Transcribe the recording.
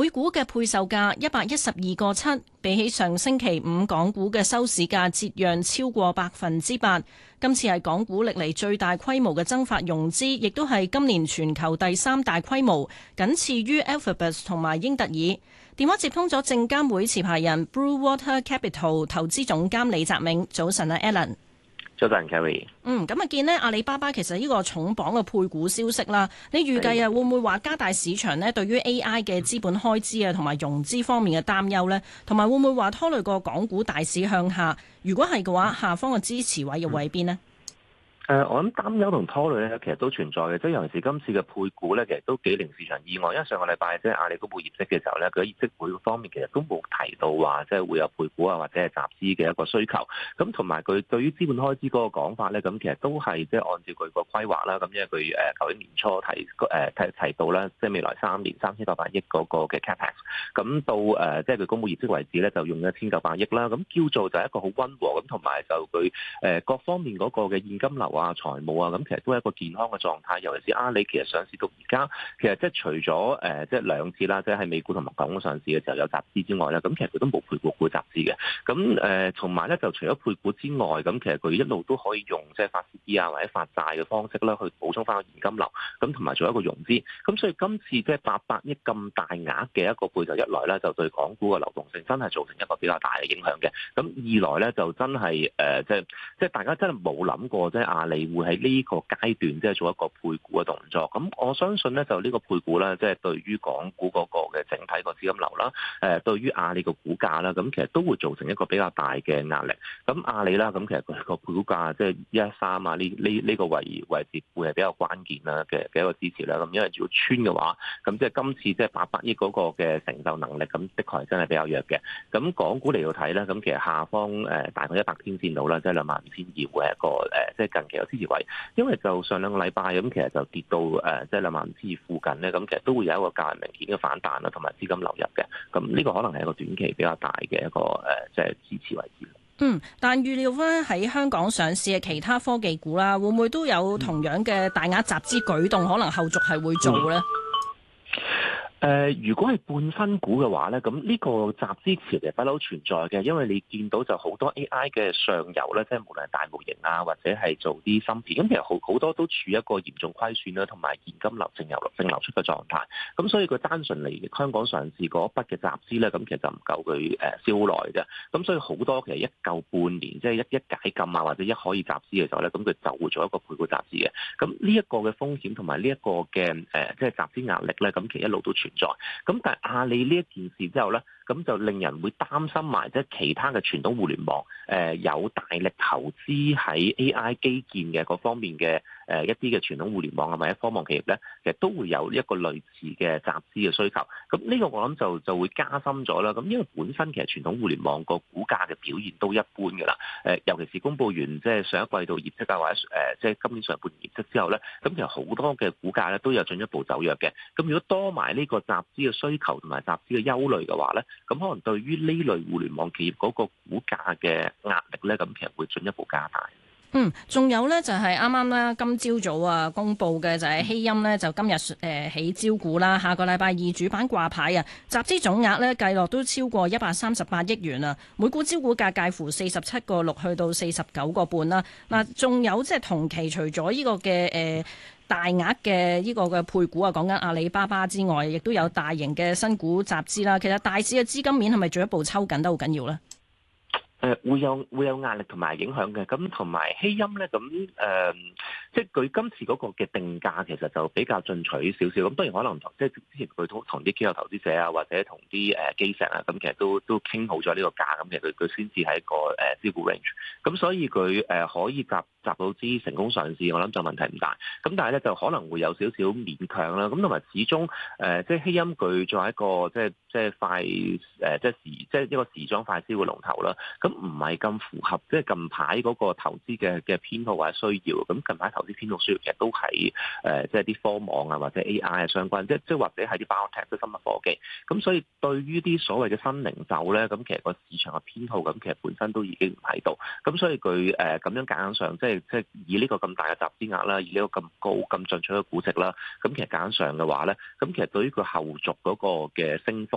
每股嘅配售價112.7，比起上星期五港股嘅收市價折讓超過8%。今次係港股歷嚟最大規模嘅增發融資，亦都係今年全球第3大規模，僅次於 Alphabet 同埋英特爾。電話接通咗證監會持牌人 Bluewater Capital 投資總監李澤銘。早晨啊 Alan。 早晨 Carrie。 咁啊見呢阿里巴巴其實呢個重磅嘅配股消息啦，你預計會唔會話加大市場呢對於 AI 嘅資本開支啊同埋融資方面嘅擔憂呢？同埋會唔會話拖累個港股大市向下？如果係嘅話，下方嘅支持位又會喺邊呢？ 我諗擔憂同拖累咧，其實都存在嘅。即係尤其是今次嘅配股咧，其實都幾令市場意外。因為上個禮拜即係阿里公布業績嘅時候咧，佢喺業績會方面其實都冇提到話即係會有配股啊或者係集資嘅一個需求。咁同埋佢對於資本開支嗰個講法咧，咁其實都係即係按照佢個規劃啦。咁因為佢舊年年初提到啦，即係未來3年3800億嗰個嘅 capex。咁到即係佢公布業績為止咧，就用咗1900億啦。咁叫做就係一個好溫和咁，同埋就佢各方面嗰個嘅現金流財務啊，咁其實都係一個健康嘅狀態。尤其是阿里其實上市到而家，其實即係除咗即係2次啦，即係喺美股同埋港股上市嘅時候有集資之外咧，咁其實佢都冇配股集資嘅。咁同埋咧就除咗配股之外，咁其實佢一路都可以用即係發 CD 啊或者發債嘅方式咧去補充翻個現金流，咁同埋做一個融資。咁所以今次即係800億咁大額嘅一個配售一來咧，就對港股嘅流動性真係造成一個比較大嘅影響嘅。咁二來咧就真係即係大家真係冇諗過即係阿里會喺呢個階段即係做一個配股嘅動作，咁我相信咧就呢個配股咧，即係對於港股嗰個嘅整體個資金流啦，對於阿里個股價啦，咁其實都會造成一個比較大嘅壓力。咁阿里啦，咁其實佢個配股價即係113啊呢個位置會係比較關鍵啦嘅一個支持啦。咁因為如果穿嘅話，咁即係今次即係800億嗰個嘅承受能力，咁的確係真係比較弱嘅。咁港股嚟到睇咧，咁其實下方大概100天線度啦，即係25200會係一個即係近期支持位，因為就上兩個禮拜咁，其實就跌到即係25000附近咧，咁其實都會有一個較為明顯嘅反彈啦，同埋資金流入嘅。咁呢個可能係一個短期比較大嘅一個即係支持位置。 但預料翻喺香港上市嘅其他科技股啦，會唔會都有同樣嘅大額集資舉動？可能後續係會做咧？ 如果係半新股嘅話咧，咁呢個集資其實不嬲存在嘅，因為你見到就好多 AI 嘅上游咧，即係無論係大模型啊，或者係做啲芯片，咁其實好多都處於一個嚴重虧損啦，同埋現金流淨流出嘅狀態。咁所以佢單純嚟香港上市嗰筆嘅集資咧，咁其實就唔夠佢燒耐嘅。咁所以好多其實一夠半年，即係一解禁啊，或者一可以集資嘅時候咧，咁佢就會做一個配股集資嘅。咁呢一個嘅風險同埋呢一個嘅即係集資壓力咧，咁其實一路都存在。咁但係阿里呢一件事之後咧，咁就令人會擔心埋即係其他嘅傳統互聯網有大力投資喺 AI 基建嘅嗰方面嘅一啲嘅傳統互聯網啊或者科網企業咧，其實都會有一個類似嘅集資嘅需求。咁呢個我諗就會加深咗啦。咁因為本身其實傳統互聯網個股價嘅表現都一般㗎啦。尤其是公佈完即係上一季度業績啊，或者即係今年上半年業績之後咧，咁其實好多嘅股價咧都有進一步走弱嘅。咁如果多埋呢個集資嘅需求同埋集資嘅憂慮嘅話咧，咁可能對於呢類互聯網企業嗰個股價嘅壓力咧，咁其實會進一步加大。 仲有呢，就係啱啱咧今朝早啊公佈嘅就係希鑫呢，就今日起招股啦，下個禮拜2主板掛牌啊，集資總額呢計落都超過138億元啊，每股招股價介乎47.6去到49.5啦。嗱，仲有即係同期除咗呢個嘅大額嘅呢個嘅配股啊，講緊阿里巴巴之外，亦都有大型嘅新股集資啦。其實大市嘅資金面係咪進一步抽緊得好緊要呢？ 會有壓力同埋影響嘅，咁同埋希鑫咧，咁即係佢今次嗰個嘅定價其實就比較進取少少，咁當然可能即係之前佢同啲機構投資者啊，或者同啲基石啊，咁其實都傾好咗呢個價，咁其實佢先至係一個招股 range，咁所以佢可以集到資成功上市，我諗就問題唔大，咁但係咧就可能會有少少勉強啦，咁同埋始終即係希鑫佢作為一個即係快即係一個時裝快銷嘅龍頭啦，咁唔係咁符合即係近排嗰個投資嘅偏好或者需要。咁近排投資偏好需要其實都係即係啲科網啊或者 AI 相關，即係或者係啲 biotech 即係生物科技。咁所以對於啲所謂嘅新零售咧，咁其實個市場嘅偏好咁其實本身都已經唔喺度。咁所以佢咁樣夾硬上，即係以呢個咁大嘅集資額啦，以呢個咁高咁進取嘅估值啦，咁其實夾硬上嘅話咧，咁其實對於佢後續嗰個嘅升幅